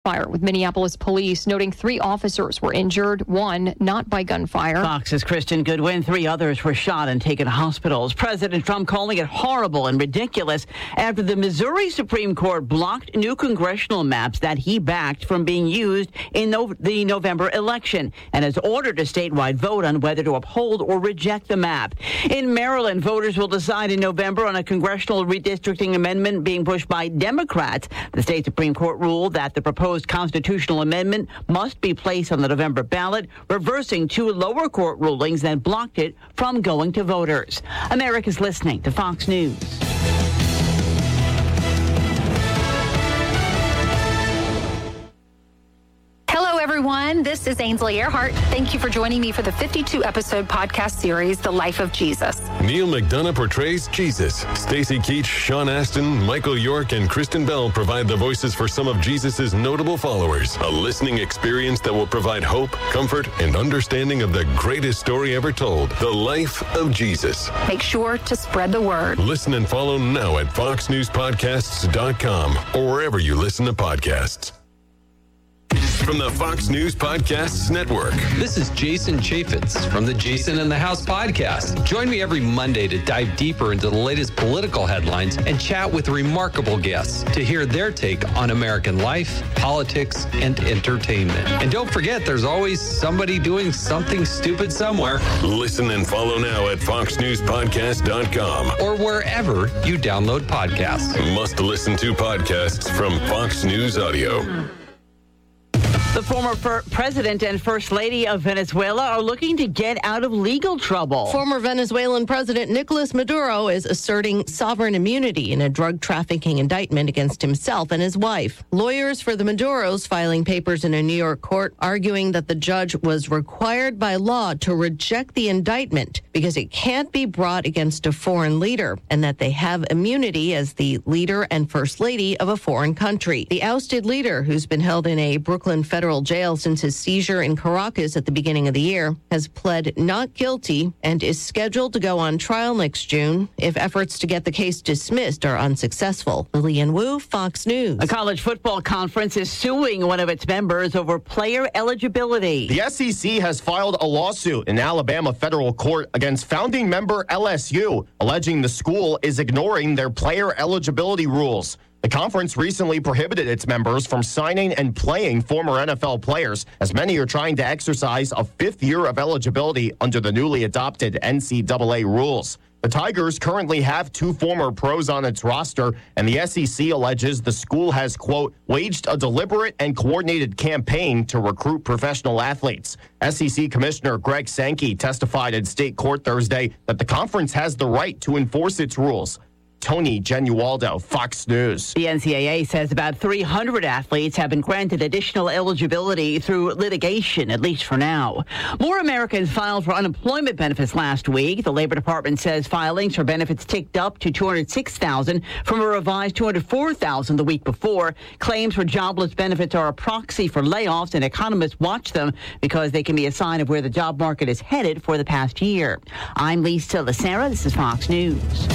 fire with Minneapolis police, noting 3 officers were injured, 1 not by gunfire. Fox's Kristen Goodwin. 3 others were shot and taken to hospitals. President Trump calling it horrible and ridiculous after the Missouri Supreme Court blocked new congressional maps that he backed from being used in the November election and has ordered a statewide vote on whether to uphold or reject the map. In Maryland, voters will decide in November on a congressional redistricting amendment being pushed by Democrats. The state Supreme Court ruled that the proposed constitutional amendment must be placed on the November ballot, reversing 2 lower court rulings that blocked it from going to voters. America's listening to Fox News. Hello, everyone. This is Ainsley Earhart. Thank you for joining me for the 52-episode podcast series, The Life of Jesus. Neil McDonough portrays Jesus. Stacy Keach, Sean Astin, Michael York, and Kristen Bell provide the voices for some of Jesus' notable followers. A listening experience that will provide hope, comfort, and understanding of the greatest story ever told, The Life of Jesus. Make sure to spread the word. Listen and follow now at foxnewspodcasts.com or wherever you listen to podcasts. From the Fox News Podcasts Network. This is Jason Chaffetz from the Jason in the House podcast. Join me every Monday to dive deeper into the latest political headlines and chat with remarkable guests to hear their take on American life, politics, and entertainment. And don't forget, there's always somebody doing something stupid somewhere. Listen and follow now at foxnewspodcast.com or wherever you download podcasts. Must listen to podcasts from Fox News Audio. The former president and first lady of Venezuela are looking to get out of legal trouble. Former Venezuelan President Nicolas Maduro is asserting sovereign immunity in a drug trafficking indictment against himself and his wife. Lawyers for the Maduros filing papers in a New York court arguing that the judge was required by law to reject the indictment because it can't be brought against a foreign leader and that they have immunity as the leader and first lady of a foreign country. The ousted leader, who's been held in a Brooklyn federal jail since his seizure in Caracas at the beginning of the year, has pled not guilty and is scheduled to go on trial next June if efforts to get the case dismissed are unsuccessful. Lillian Wu, Fox News. A college football conference is suing one of its members over player eligibility. The SEC has filed a lawsuit in Alabama federal court against founding member LSU, alleging the school is ignoring their player eligibility rules. The conference recently prohibited its members from signing and playing former NFL players, as many are trying to exercise a 5th year of eligibility under the newly adopted NCAA rules. The Tigers currently have 2 former pros on its roster, and the SEC alleges the school has, quote, waged a deliberate and coordinated campaign to recruit professional athletes. SEC Commissioner Greg Sankey testified in state court Thursday that the conference has the right to enforce its rules. Tony Genualdo, Fox News. The NCAA says about 300 athletes have been granted additional eligibility through litigation, at least for now. More Americans filed for unemployment benefits last week. The Labor Department says filings for benefits ticked up to 206,000 from a revised 204,000 the week before. Claims for jobless benefits are a proxy for layoffs, and economists watch them because they can be a sign of where the job market is headed for the past year. I'm Lisa Lacera. This is Fox News.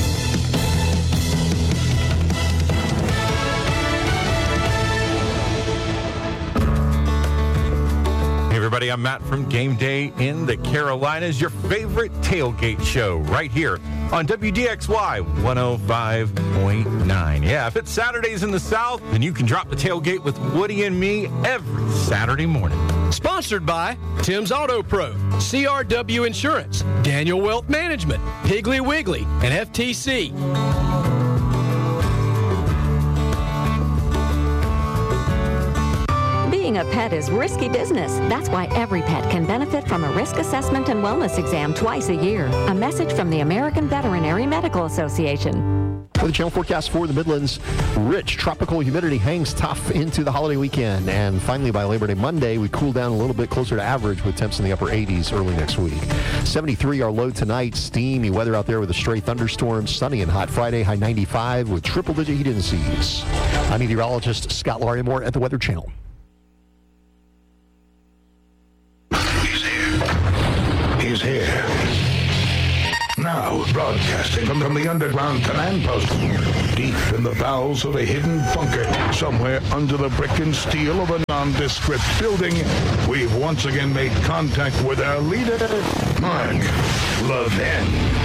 Everybody, I'm Matt from Game Day in the Carolinas, your favorite tailgate show right here on WDXY 105.9. Yeah, if it's Saturdays in the South, then you can drop the tailgate with Woody and me every Saturday morning. Sponsored by Tim's Auto Pro, CRW Insurance, Daniel Wealth Management, Piggly Wiggly, and FTC. Being a pet is risky business. That's why every pet can benefit from a risk assessment and wellness exam twice a year. A message from the American Veterinary Medical Association. For the channel forecast for the Midlands, rich tropical humidity hangs tough into the holiday weekend. And finally, by Labor Day Monday, we cool down a little bit closer to average with temps in the upper 80s early next week. 73 our low tonight. Steamy weather out there with a stray thunderstorm. Sunny and hot Friday, high 95 with triple-digit heat indices. I'm meteorologist Scott Larimore at the Weather Channel. He's here. Now Now, broadcasting from the underground command post, deep in the bowels of a hidden bunker, somewhere under the brick and steel of a nondescript building, we've once again made contact with our leader, Mark Levin.